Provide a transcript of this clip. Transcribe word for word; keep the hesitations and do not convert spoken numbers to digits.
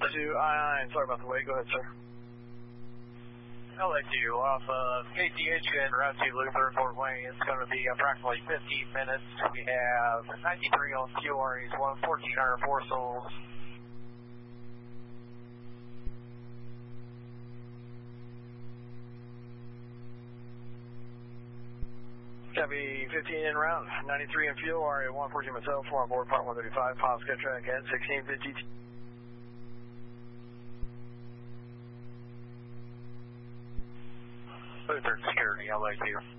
two, I nine, sorry about the wait, go ahead, sir. L A two, off of K T H and Route two Luther, Fort Wayne. It's going to be approximately fifteen minutes. We have ninety-three on Q R Es, one fourteen hundred four souls. Copy fifteen in route, ninety-three in fuel, R A one fourteen myself, four on board, part one thirty-five, Pasco track at sixteen fifty. Luther Security, L A two.